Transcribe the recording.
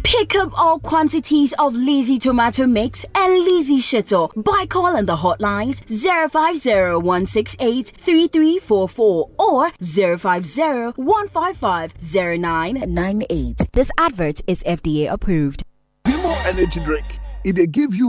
Pick up all quantities of Lizzie tomato mix and Lizzie Shito by calling the hotlines 050-168-3344 or 050-155-0998. This advert is FDA approved. More energy drink. It give you